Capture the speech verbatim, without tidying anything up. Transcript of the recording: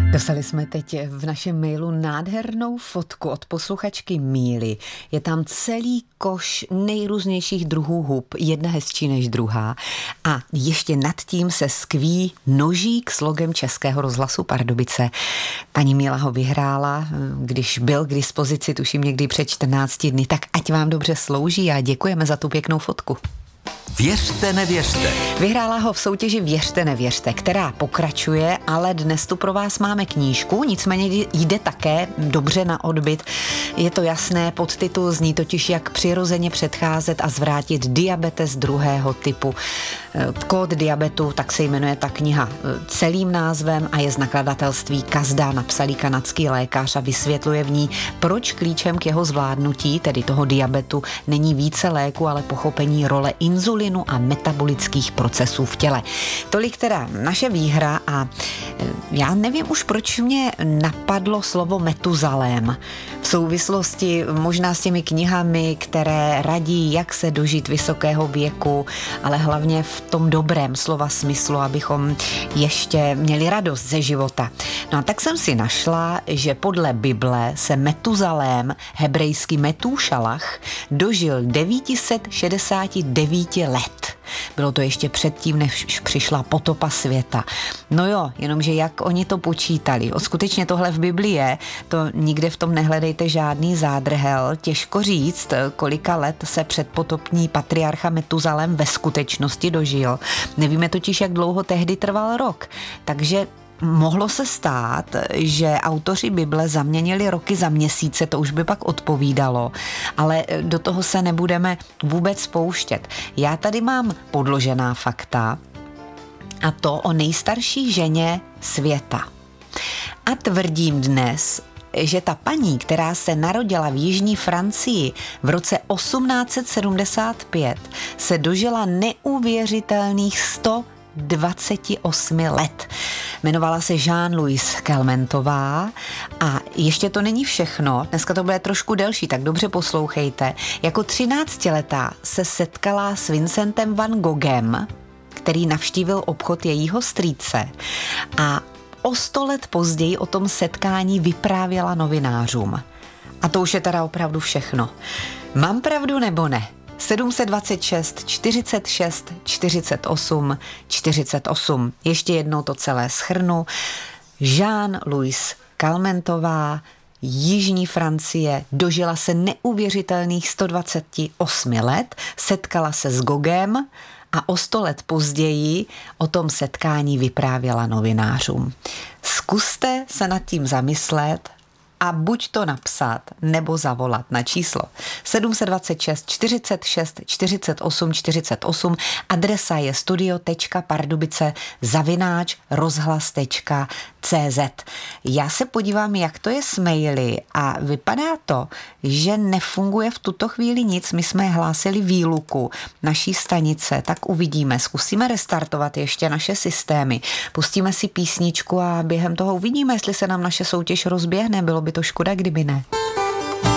Dostali jsme teď v našem mailu nádhernou fotku od posluchačky Míly. Je tam celý koš nejrůznějších druhů hub, jedna hezčí než druhá. A ještě nad tím se skví nožík s logem Českého rozhlasu Pardubice. Paní Míla ho vyhrála, když byl k dispozici, tuším někdy před čtrnácti dny, tak ať vám dobře slouží a děkujeme za tu pěknou fotku. Věřte, nevěřte. Vyhrála ho v soutěži Věřte, nevěřte, která pokračuje, ale dnes tu pro vás máme knížku, nicméně jde také dobře na odbyt. Je to jasné, podtitul zní totiž Jak přirozeně předcházet a zvrátit diabetes druhého typu. Kód diabetu, tak se jmenuje ta kniha celým názvem a je z nakladatelství Kazda, napsalý kanadský lékař a vysvětluje v ní, proč klíčem k jeho zvládnutí, tedy toho diabetu, není více léku, ale pochopení role inzulinu a metabolických procesů v těle. Tolik teda naše výhra a já nevím už, proč mě napadlo slovo Metuzalém v souvislosti možná s těmi knihami, které radí, jak se dožít vysokého věku, ale hlavně v tom dobrém slova smyslu, abychom ještě měli radost ze života. No a tak jsem si našla, že podle Bible se Metuzalém, hebrejský Metúšalach, dožil devět set šedesát devět let. Bylo to ještě předtím, než přišla potopa světa. No jo, jenomže jak oni to počítali. O, skutečně tohle v Biblii je, to nikde v tom nehledejte žádný zádrhel. Těžko říct, kolika let se předpotopní patriarcha Metuzalém ve skutečnosti dožil. Nevíme totiž, jak dlouho tehdy trval rok. Takže mohlo se stát, že autoři Bible zaměnili roky za měsíce, to už by pak odpovídalo, ale do toho se nebudeme vůbec pouštět. Já tady mám podložená fakta, a to o nejstarší ženě světa. A tvrdím dnes, že ta paní, která se narodila v jižní Francii v roce osmnáct set sedmdesát pět, se dožila neuvěřitelných sto dvacet osm let. Jmenovala se Jeanne-Louise Calmentová a ještě to není všechno, dneska to bude trošku delší, tak dobře poslouchejte. Jako třináctiletá se setkala s Vincentem van Goghem, který navštívil obchod jejího strýce a o sto let později o tom setkání vyprávěla novinářům. A to už je teda opravdu všechno. Mám pravdu nebo ne? sedm set dvacet šest, čtyřicet šest, čtyřicet osm, čtyřicet osm. Ještě jednou to celé shrnu. Jeanne-Louise Calmentová, jižní Francie, dožila se neuvěřitelných sto dvacet osm let, setkala se s Gogem a o sto let později o tom setkání vyprávěla novinářům. Zkuste se nad tím zamyslet a buď to napsat, nebo zavolat na číslo sedm set dvacet šest, čtyřicet šest, čtyřicet osm, čtyřicet osm. Adresa je studio tečka pardubice zavináč rozhlas tečka cé zet. Já se podívám, jak to je s maily a vypadá to, že nefunguje v tuto chvíli nic. My jsme hlásili výluku naší stanice, tak uvidíme. Zkusíme restartovat ještě naše systémy. Pustíme si písničku a během toho uvidíme, jestli se nám naše soutěž rozběhne. Bylo by to škoda, kdyby ne.